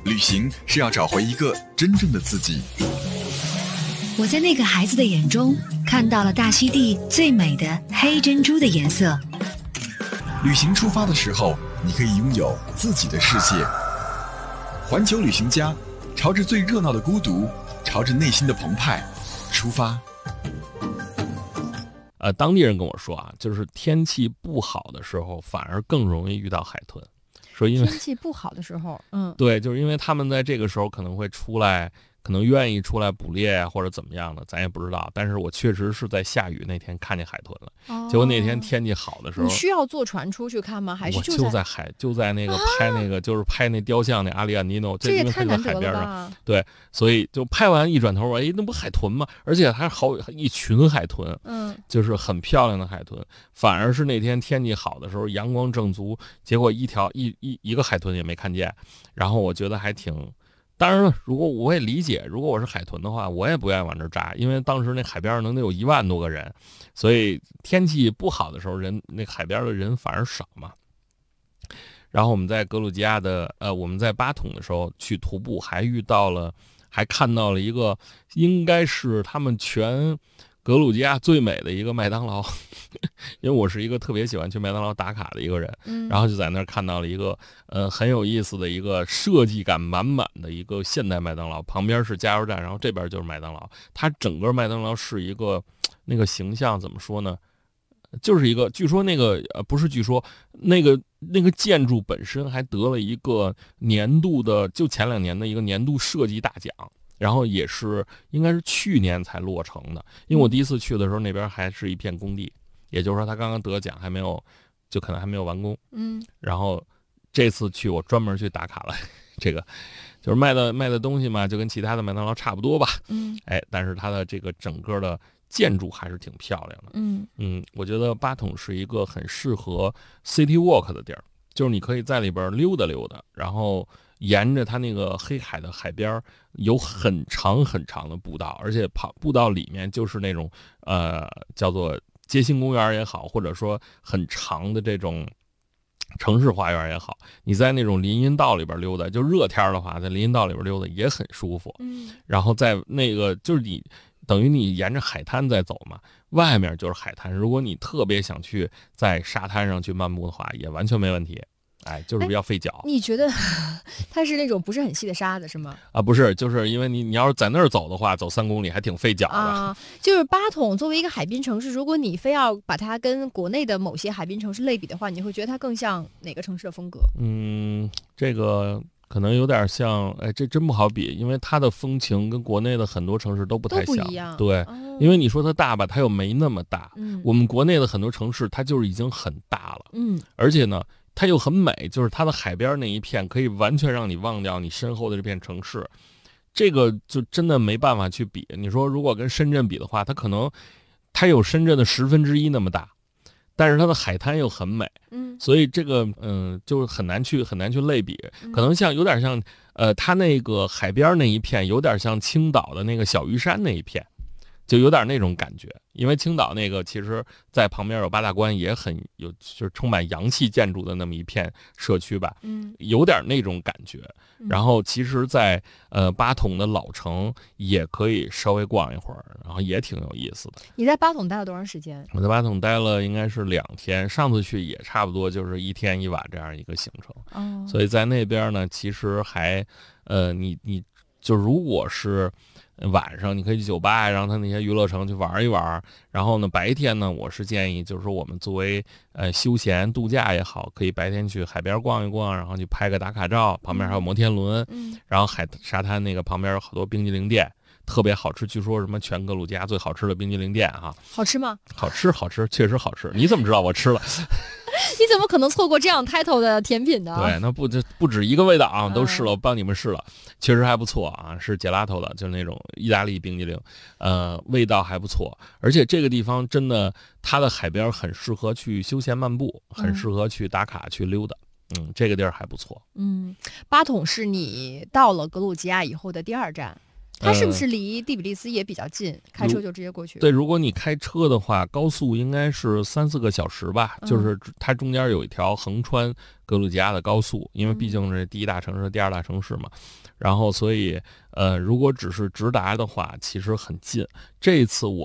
旅行是要找回一个真正的自己。 我在那个孩子的眼中看到了大溪地最美的黑珍珠的颜色。 旅行出发的时候，你可以拥有自己的世界。环球旅行家，朝着最热闹的孤独，朝着内心的澎湃出发。 当地人跟我说啊，就是天气不好的时候，反而更容易遇到海豚。说因为天气不好的时候， 对，就是因为他们在这个时候可能会出来，可能愿意出来捕猎呀，或者怎么样的，咱也不知道。但是我确实是在下雨那天看见海豚了。结果那天天气好的时候， 你需要坐船出去看吗？还是就在那个拍那个，就是拍那雕像那阿里安尼诺， 这也太难海边上得了吧？ 对，所以就拍完一转头，哎，那不海豚吗？而且还好一群海豚，就是很漂亮的海豚。反而是那天天气好的时候，阳光正足，结果一个海豚也没看见。然后我觉得还挺。当然了，如果我也理解，如果我是海豚的话，我也不愿意往这儿扎，因为当时那海边能得有1万多个人，所以天气不好的时候，那海边的人反而少嘛。然后我们在格鲁吉亚的我们在巴统的时候去徒步，还看到了一个应该是他们全格鲁吉亚最美的一个麦当劳，因为我是一个特别喜欢去麦当劳打卡的一个人，然后就在那儿看到了一个很有意思的一个设计感满满的一个现代麦当劳，旁边是加油站，然后这边就是麦当劳。它整个麦当劳是一个那个形象怎么说呢？就是一个，据说那个不是据说那个建筑本身还得了一个年度的，就前2年的一个年度设计大奖。然后也是应该是去年才落成的，因为我第一次去的时候那边还是一片工地，也就是说他刚刚得奖还没有，就可能还没有完工。然后这次去我专门去打卡了，这个就是卖的东西嘛，就跟其他的麦当劳差不多吧。但是它的这个整个的建筑还是挺漂亮的。我觉得巴统是一个很适合 city walk 的地儿，就是你可以在里边溜达溜达，然后沿着它那个黑海的海边有很长很长的步道，而且步道里面就是那种叫做街心公园也好，或者说很长的这种城市花园也好，你在那种林荫道里边溜达，就热天的话在林荫道里边溜达也很舒服。然后在那个就是你等于你沿着海滩在走嘛，外面就是海滩，如果你特别想去在沙滩上去漫步的话也完全没问题。就是比较费脚。 你觉得它是那种不是很细的沙子是吗？ 不是，就是因为你要是在那儿走的话，走3公里还挺费脚的。 就是巴统作为一个海滨城市，如果你非要把它跟国内的某些海滨城市类比的话，你会觉得它更像哪个城市的风格？ 这个可能有点像，这真不好比，因为它的风情跟国内的很多城市都不太像。 都不一样。 对，因为你说它大吧，它又没那么大。我们国内的很多城市，它就是已经很大了。而且呢，它又很美，就是它的海边那一片可以完全让你忘掉你身后的这片城市，这个就真的没办法去比。你说如果跟深圳比的话，它有深圳的1/10那么大，但是它的海滩又很美，所以这个就很难去类比。可能有点像它那个海边那一片有点像青岛的那个小屿山那一片，就有点那种感觉。因为青岛那个其实在旁边有八大关，也很有就是充满洋气建筑的那么一片社区吧，有点那种感觉。然后其实在巴统的老城也可以稍微逛一会儿，然后也挺有意思的。 你在巴统待了多长时间？ 我在巴统待了应该是2天，上次去也差不多就是1天1晚这样一个行程。所以在那边呢，其实还你就如果是晚上你可以去酒吧，然后他那些娱乐城去玩一玩。然后呢，白天呢，我是建议就是说我们作为休闲度假也好，可以白天去海边逛一逛，然后去拍个打卡照，旁边还有摩天轮，然后沙滩那个旁边有好多冰激凌店，特别好吃，据说什么全格鲁吉亚最好吃的冰激凌店哈。 好吃吗？ 好吃，确实好吃。你怎么知道我吃了？ 你怎么可能错过这样 title 的甜品呢？ 对，那不止一个味道啊，都试了，我帮你们试了，确实还不错啊，是gelato的，就是那种意大利冰激凌，味道还不错。而且这个地方真的，它的海边很适合去休闲漫步，很适合去打卡去溜达。这个地儿还不错。 巴统是你到了格鲁吉亚以后的第2站。 它是不是离第比利斯也比较近？开车就直接过去？ 对，如果你开车的话，高速应该是3-4个小时吧。就是它中间有一条横穿格鲁吉亚的高速，因为毕竟是第一大城市、第二大城市嘛。然后所以如果只是直达的话，其实很近。这一次我